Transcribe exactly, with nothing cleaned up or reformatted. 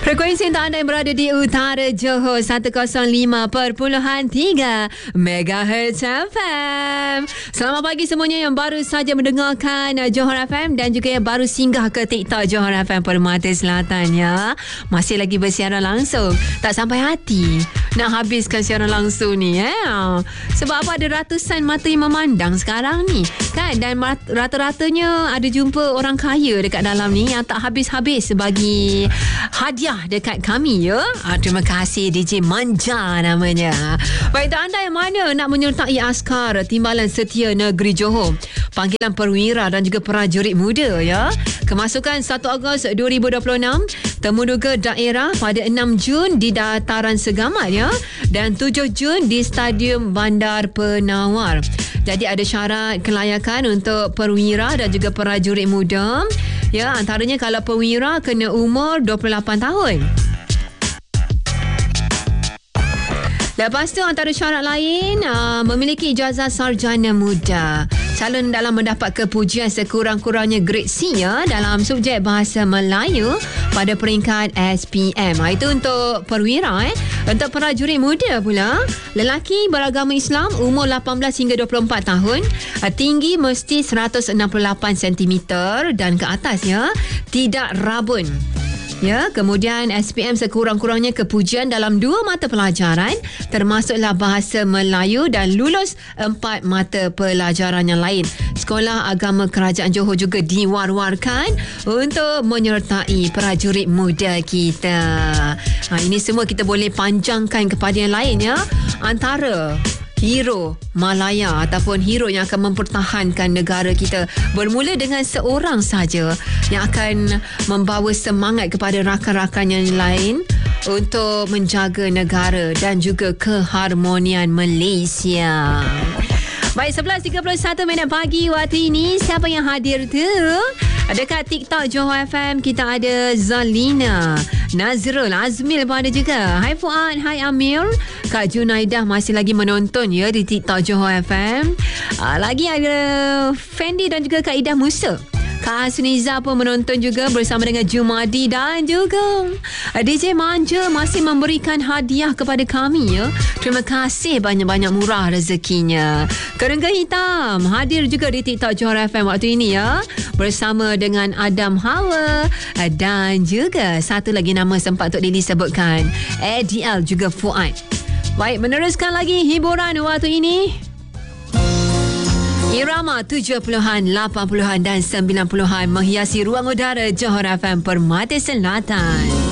Frekuensi untuk anda yang berada di utara Johor seratus lima perpuluhan tiga megahertz F M. Selamat pagi semuanya yang baru saja mendengarkan Johor F M dan juga yang baru singgah ke TikTok Johor F M Permata Selatan ya. Masih lagi bersiaran langsung. Tak sampai hati nak habiskan siaran langsung ni eh. Sebab apa, ada ratusan mata yang memandang sekarang ni kan, dan rata-ratanya ada jumpa orang kaya dekat dalam ni yang tak habis-habis bagi hadiah dekat kami ya. Ah, terima kasih D J Manja namanya. Baik, untuk anda yang mana nak menyertai askar Timbalan Setia Negeri Johor, panggilan perwira dan juga prajurit muda ya. Kemasukan satu Ogos dua ribu dua puluh enam, temuduga daerah pada enam Jun di Dataran Segamat ya, dan tujuh Jun di Stadium Bandar Penawar. Jadi ada syarat kelayakan untuk perwira dan juga prajurit muda. Ya, antaranya kalau perwira kena umur dua puluh lapan tahun. Lepas tu antara syarat lain, uh, memiliki ijazah sarjana muda. Calon dalam mendapat kepujian sekurang-kurangnya grade C ya, dalam subjek Bahasa Melayu pada peringkat S P M. Itu untuk perwira eh. Untuk prajurit muda pula, lelaki beragama Islam umur lapan belas hingga dua puluh empat tahun, tinggi mesti seratus enam puluh lapan sentimeter dan ke atas ya, tidak rabun. Ya, kemudian S P M sekurang-kurangnya kepujian dalam dua mata pelajaran termasuklah Bahasa Melayu dan lulus empat mata pelajaran yang lain. Sekolah Agama Kerajaan Johor juga diwar-warkan untuk menyertai prajurit muda kita. Ha, ini semua kita boleh panjangkan kepada yang lain ya. Antara hero Malaya ataupun hero yang akan mempertahankan negara kita bermula dengan seorang saja yang akan membawa semangat kepada rakan-rakan yang lain untuk menjaga negara dan juga keharmonian Malaysia. Baik, sebelas tiga puluh satu minit pagi waktu ini. Siapa yang hadir tu? Dekat TikTok Johor F M kita ada Zalina, Nazrul, Azmil pun ada juga. Hai Fuad, hai Amir. Kak Junaidah masih lagi menonton ya di TikTok Johor F M. Uh, lagi ada Fendi dan juga Kak Ida Musa. Kak Asniza pun menonton juga bersama dengan Jumadi dan juga D J Manja masih memberikan hadiah kepada kami ya. Terima kasih banyak-banyak, murah rezekinya. Kerengga Hitam hadir juga di TikTok Johor F M waktu ini ya, bersama dengan Adam Hawa dan juga satu lagi nama sempat untuk Lily sebutkan, A D L juga Fuad. Baik, meneruskan lagi hiburan waktu ini. Irama tujuh puluhan, lapan puluhan dan sembilan puluhan menghiasi ruang udara Johor F M Permata Selatan.